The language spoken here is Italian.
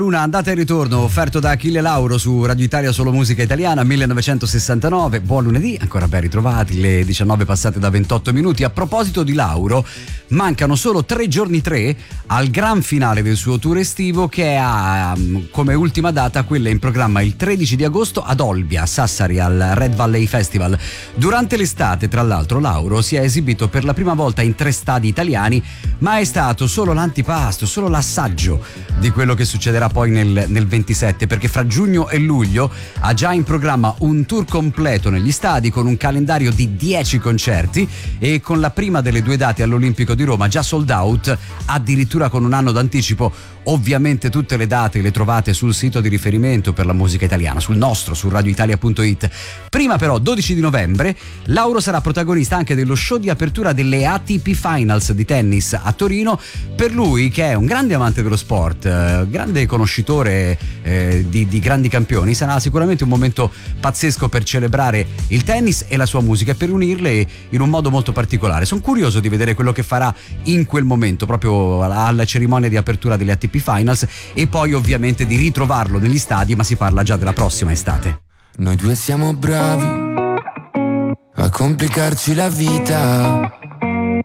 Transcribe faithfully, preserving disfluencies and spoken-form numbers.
Una andata e ritorno offerto da Achille Lauro su Radio Italia Solo Musica Italiana millenovecentosessantanove. Buon lunedì, ancora ben ritrovati, le diciannove passate da ventotto minuti. A proposito di Lauro, mancano solo tre giorni tre al gran finale del suo tour estivo, che ha come ultima data quella in programma il tredici di agosto ad Olbia, Sassari, al Red Valley Festival. Durante l'estate, tra l'altro, Lauro si è esibito per la prima volta in tre stadi italiani, ma è stato solo l'antipasto, solo l'assaggio di quello che succederà poi nel, nel ventisette, perché fra giugno e luglio ha già in programma un tour completo negli stadi con un calendario di dieci concerti e con la prima delle due date all'Olimpico di Roma già sold out, addirittura con un anno d'anticipo. Ovviamente tutte le date le trovate sul sito di riferimento per la musica italiana, sul nostro, su radioitalia punto it. Prima però, dodici di novembre, Lauro sarà protagonista anche dello show di apertura delle A T P Finals di tennis a Torino. Per lui, che è un grande amante dello sport, eh, grande conoscitore eh, di, di grandi campioni, sarà sicuramente un momento pazzesco per celebrare il tennis e la sua musica e per unirle in un modo molto particolare. Sono curioso di vedere quello che farà in quel momento, proprio alla cerimonia di apertura delle A T P Finals, e poi ovviamente di ritrovarlo negli stadi, ma si parla già della prossima estate. Noi due siamo bravi a complicarci la vita,